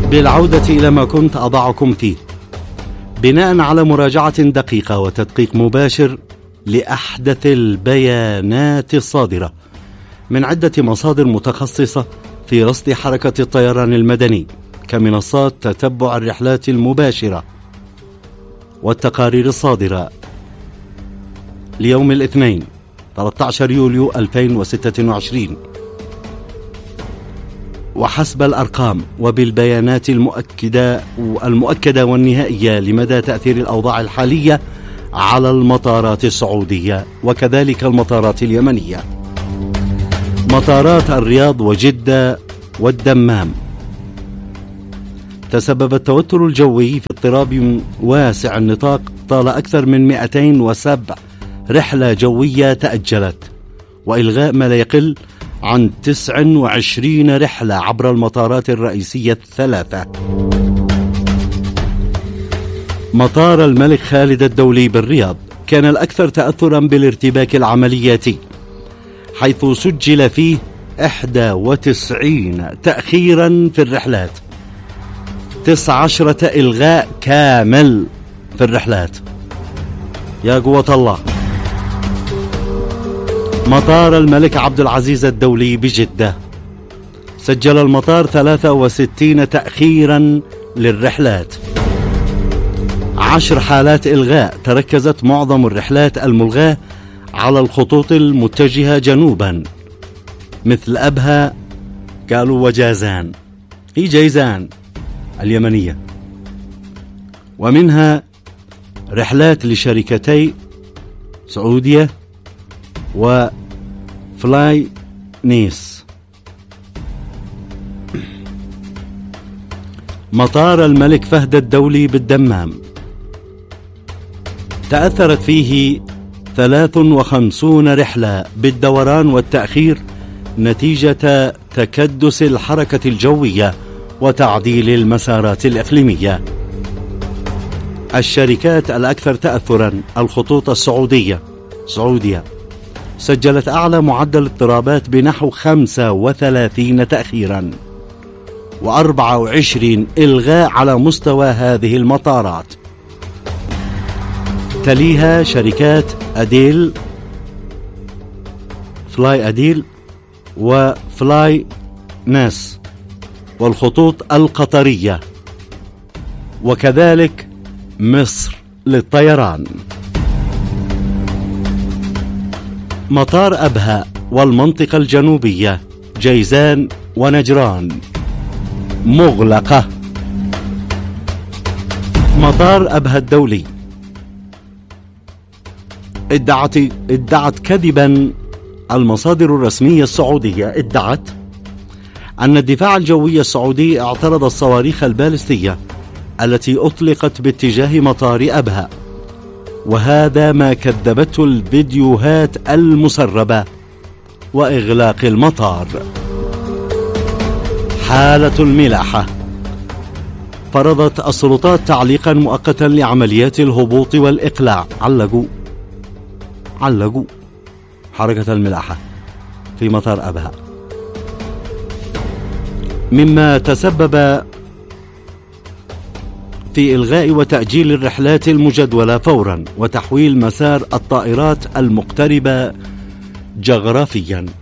بالعودة إلى ما كنت أضعكم فيه، بناء على مراجعة دقيقة وتدقيق مباشر لأحدث البيانات الصادرة من عدة مصادر متخصصة في رصد حركة الطيران المدني كمنصات تتبع الرحلات المباشرة، والتقارير الصادرة ليوم الاثنين 13 يوليو 2026، وحسب الأرقام وبالبيانات المؤكدة والنهائية لمدى تأثير الأوضاع الحالية على المطارات السعودية وكذلك المطارات اليمنية. مطارات الرياض وجدة والدمام تسبب التوتر الجوي في اضطراب واسع النطاق طال أكثر من 207 رحلة جوية تأجلت، وإلغاء ما لا يقل عن 29 رحلة عبر المطارات الرئيسية الثلاثة. مطار الملك خالد الدولي بالرياض كان الأكثر تأثرا بالارتباك العملياتي، حيث سجل فيه 91 تأخيرا في الرحلات، 19 إلغاء كامل في الرحلات. يا قوة الله. مطار الملك عبد العزيز الدولي بجدة سجل المطار 63 تأخيرا للرحلات، 10 حالات إلغاء، تركزت معظم الرحلات الملغاة على الخطوط المتجهة جنوبا مثل أبها قالوا وجازان، هي جيزان اليمنية، ومنها رحلات لشركتي سعودية وفلاي نيس. مطار الملك فهد الدولي بالدمام تأثرت فيه 53 رحلة بالدوران والتأخير نتيجة تكدس الحركة الجوية وتعديل المسارات الإقليمية. الشركات الأكثر تأثرا الخطوط سعودية سجلت أعلى معدل اضطرابات بنحو 35 تأخيرا و24 إلغاء على مستوى هذه المطارات. تليها شركات أديل، فلاي أديل وفلاي ناس والخطوط القطرية، وكذلك مصر للطيران. مطار أبها والمنطقة الجنوبية جيزان ونجران مغلقة. مطار أبها الدولي ادعت كذبا المصادر الرسمية السعودية أن الدفاع الجوي السعودي اعترض الصواريخ البالستية التي أطلقت باتجاه مطار أبها، وهذا ما كذبته الفيديوهات المسربة وإغلاق المطار. حالة الملاحة. فرضت السلطات تعليقا مؤقتا لعمليات الهبوط والإقلاع. علقوا حركة الملاحة في مطار أبها، مما تسبب في إلغاء وتأجيل الرحلات المجدولة فورا وتحويل مسار الطائرات المقتربة جغرافيا